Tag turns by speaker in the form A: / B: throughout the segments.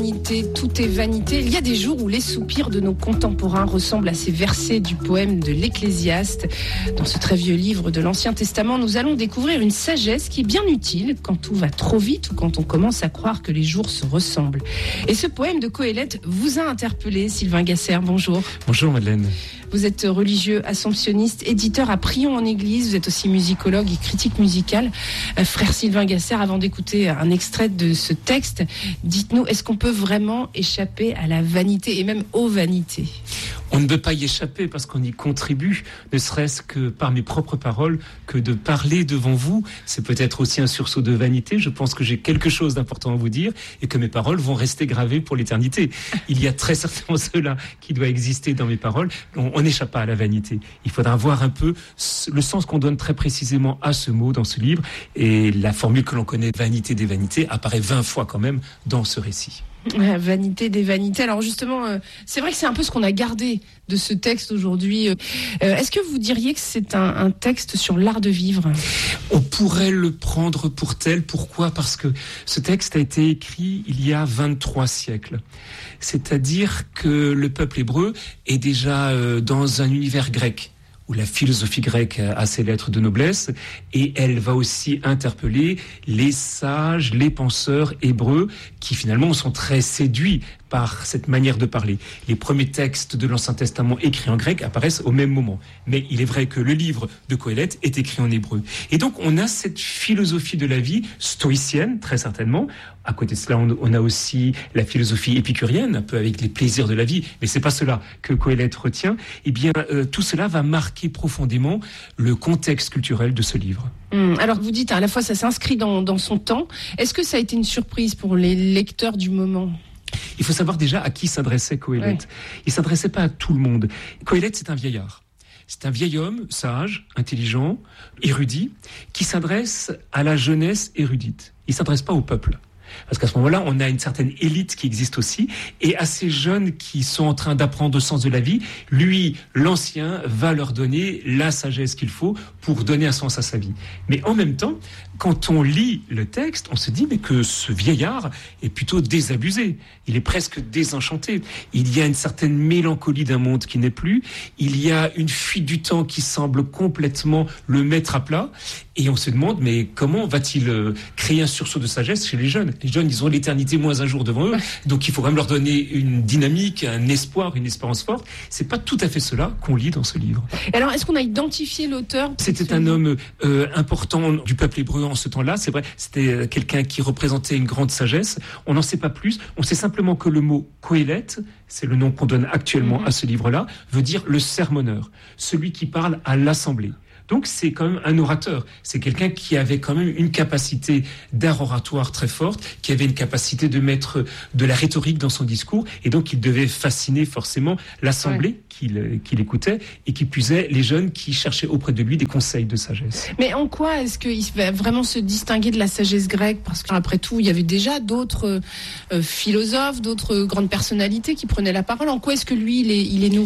A: Vanité, tout est vanité. Il y a des jours où les soupirs de nos contemporains ressemblent à ces versets du poème de l'Ecclésiaste. Dans ce très vieux livre de l'Ancien Testament, nous allons découvrir une sagesse qui est bien utile quand tout va trop vite ou quand on commence à croire que les jours se ressemblent. Et ce poème de Coëlette vous a interpellé, Sylvain Gasser. Bonjour.
B: Bonjour Madeleine.
A: Vous êtes religieux, assomptionniste, éditeur à Prions en Église. Vous êtes aussi musicologue et critique musical. Frère Sylvain Gasser, avant d'écouter un extrait de ce texte, dites-nous, est-ce qu'on peut vraiment échapper à la vanité et même aux vanités ?
B: On ne peut pas y échapper parce qu'on y contribue, ne serait-ce que par mes propres paroles, que de parler devant vous. C'est peut-être aussi un sursaut de vanité. Je pense que j'ai quelque chose d'important à vous dire et que mes paroles vont rester gravées pour l'éternité. Il y a très certainement cela qui doit exister dans mes paroles. On n'échappe pas à la vanité. Il faudra voir un peu le sens qu'on donne très précisément à ce mot dans ce livre. Et la formule que l'on connaît, vanité des vanités, apparaît 20 fois quand même dans ce récit.
A: La vanité des vanités. Alors justement, c'est vrai que c'est un peu ce qu'on a gardé de ce texte aujourd'hui. Est-ce que vous diriez que c'est un texte sur l'art de vivre ?
B: On pourrait le prendre pour tel. Pourquoi ? Parce que ce texte a été écrit il y a 23 siècles. C'est-à-dire que le peuple hébreu est déjà dans un univers grec, où la philosophie grecque a ses lettres de noblesse, et elle va aussi interpeller les sages, les penseurs hébreux, qui finalement sont très séduits par cette manière de parler. Les premiers textes de l'Ancien Testament écrits en grec apparaissent au même moment. Mais il est vrai que le livre de Coëlette est écrit en hébreu. Et donc on a cette philosophie de la vie stoïcienne, très certainement. À côté de cela, on a aussi la philosophie épicurienne, un peu avec les plaisirs de la vie. Mais c'est pas cela que Coëlette retient. Eh bien, tout cela va marquer profondément le contexte culturel de ce livre.
A: Alors vous dites, à la fois ça s'inscrit dans son temps. Est-ce que ça a été une surprise pour les lecteurs du moment ?
B: Il faut savoir déjà à qui s'adressait Coëlette. Ouais. Il ne s'adressait pas à tout le monde. Coëlette, c'est un vieillard. C'est un vieil homme, sage, intelligent, érudit, qui s'adresse à la jeunesse érudite. Il ne s'adresse pas au peuple. Parce qu'à ce moment-là, on a une certaine élite qui existe aussi, et à ces jeunes qui sont en train d'apprendre le sens de la vie, lui, l'ancien, va leur donner la sagesse qu'il faut pour donner un sens à sa vie. Mais en même temps, quand on lit le texte, on se dit mais que ce vieillard est plutôt désabusé. Il est presque désenchanté. Il y a une certaine mélancolie d'un monde qui n'est plus. Il y a une fuite du temps qui semble complètement le mettre à plat. Et on se demande, mais comment va-t-il créer un sursaut de sagesse chez les jeunes ? Les jeunes, ils ont l'éternité moins un jour devant eux. Donc il faut quand même leur donner une dynamique, un espoir, une espérance forte. C'est pas tout à fait cela qu'on lit dans ce livre.
A: Et alors, est-ce qu'on a identifié l'auteur ?
B: C'était un homme important du peuple hébreu en ce temps-là. C'est vrai, c'était quelqu'un qui représentait une grande sagesse. On n'en sait pas plus. On sait simplement que le mot Coëlette, c'est le nom qu'on donne actuellement à ce livre-là, veut dire le sermonneur, celui qui parle à l'assemblée. Donc c'est quand même un orateur, c'est quelqu'un qui avait quand même une capacité d'art oratoire très forte, qui avait une capacité de mettre de la rhétorique dans son discours, et donc il devait fasciner forcément l'assemblée qu'il écoutait, et qui puisait les jeunes qui cherchaient auprès de lui des conseils de sagesse.
A: Mais en quoi est-ce qu'il va vraiment se distinguer de la sagesse grecque ? Parce qu'après tout, il y avait déjà d'autres philosophes, d'autres grandes personnalités qui prenaient la parole. En quoi est-ce que lui, il est nouveau ?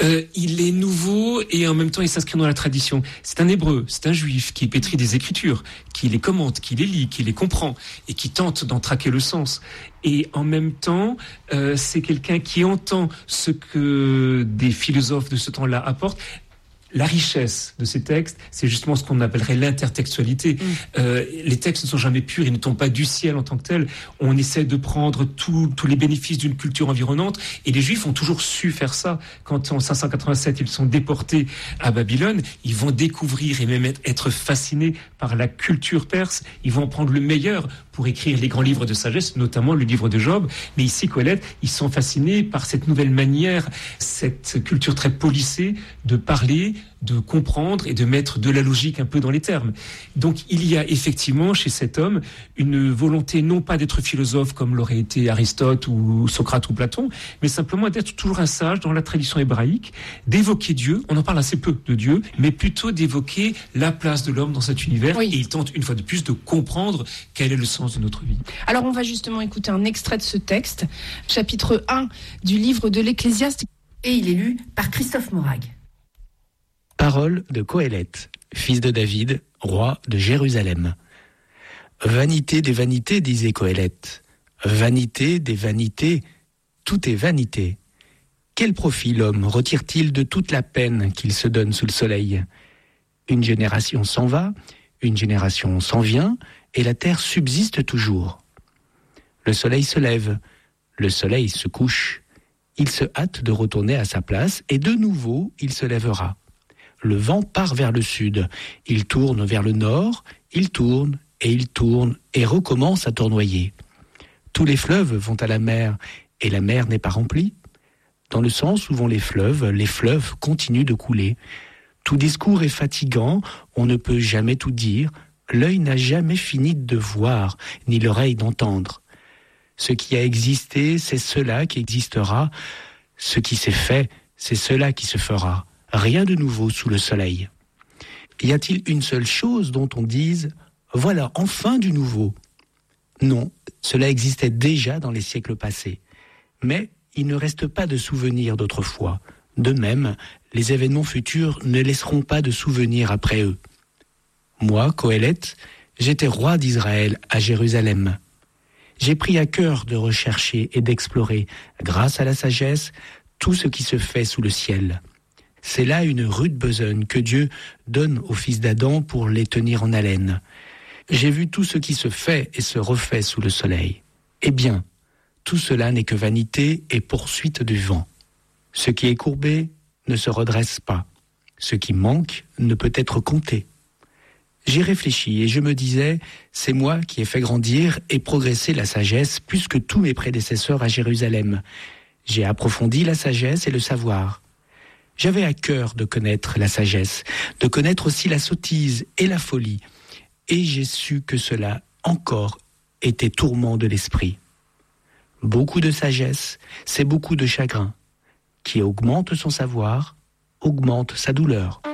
B: Il est nouveau, et en même temps il s'inscrit dans la tradition. C'est un hébreu, c'est un juif qui est pétri des Écritures, qui les commente, qui les lit, qui les comprend et qui tente d'en traquer le sens. Et en même temps, c'est quelqu'un qui entend ce que des philosophes de ce temps-là apportent. La richesse de ces textes, c'est justement ce qu'on appellerait l'intertextualité. Les textes ne sont jamais purs, ils ne tombent pas du ciel en tant que tels. On essaie de prendre tous les bénéfices d'une culture environnante, et les Juifs ont toujours su faire ça. Quand en 587 ils sont déportés à Babylone, ils vont découvrir et même être fascinés par la culture perse. Ils vont en prendre le meilleur pour écrire les grands livres de sagesse, notamment le livre de Job. Mais ici, Coëlette, ils sont fascinés par cette nouvelle manière, cette culture très policée de parler, de comprendre et de mettre de la logique un peu dans les termes. Donc il y a effectivement chez cet homme une volonté non pas d'être philosophe comme l'aurait été Aristote ou Socrate ou Platon, mais simplement d'être toujours un sage dans la tradition hébraïque, d'évoquer Dieu, on en parle assez peu de Dieu, mais plutôt d'évoquer la place de l'homme dans cet univers, et il tente une fois de plus de comprendre quel est le sens de notre vie.
A: Alors on va justement écouter un extrait de ce texte, chapitre 1 du livre de l'Ecclésiaste, et il est lu par Christophe Morag.
C: Parole de Coëlette, fils de David, roi de Jérusalem. Vanité des vanités, disait Coëlette. Vanité des vanités, tout est vanité. Quel profit l'homme retire-t-il de toute la peine qu'il se donne sous le soleil ? Une génération s'en va, une génération s'en vient, et la terre subsiste toujours. Le soleil se lève, le soleil se couche. Il se hâte de retourner à sa place, et de nouveau il se lèvera. Le vent part vers le sud, il tourne vers le nord, il tourne et recommence à tournoyer. Tous les fleuves vont à la mer, et la mer n'est pas remplie. Dans le sens où vont les fleuves continuent de couler. Tout discours est fatigant, on ne peut jamais tout dire, l'œil n'a jamais fini de voir, ni l'oreille d'entendre. Ce qui a existé, c'est cela qui existera. Ce qui s'est fait, c'est cela qui se fera. Rien de nouveau sous le soleil. Y a-t-il une seule chose dont on dise « Voilà enfin du nouveau » ? Non, cela existait déjà dans les siècles passés. Mais il ne reste pas de souvenirs d'autrefois. De même, les événements futurs ne laisseront pas de souvenirs après eux. Moi, Qoheleth, j'étais roi d'Israël à Jérusalem. J'ai pris à cœur de rechercher et d'explorer, grâce à la sagesse, tout ce qui se fait sous le ciel. C'est là une rude besogne que Dieu donne aux fils d'Adam pour les tenir en haleine. J'ai vu tout ce qui se fait et se refait sous le soleil. Eh bien, tout cela n'est que vanité et poursuite du vent. Ce qui est courbé ne se redresse pas. Ce qui manque ne peut être compté. J'ai réfléchi et je me disais, c'est moi qui ai fait grandir et progresser la sagesse plus que tous mes prédécesseurs à Jérusalem. J'ai approfondi la sagesse et le savoir. J'avais à cœur de connaître la sagesse, de connaître aussi la sottise et la folie. Et j'ai su que cela encore était tourment de l'esprit. Beaucoup de sagesse, c'est beaucoup de chagrin. Qui augmente son savoir, augmente sa douleur.